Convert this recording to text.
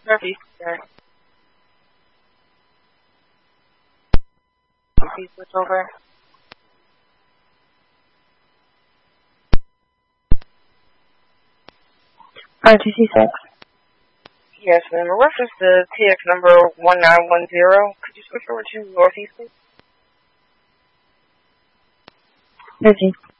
Northeast, sir. Please switch over. RTC 6. Yes, ma'am. In reference to TX number 1910, could you switch over to Northeast, please? Busy.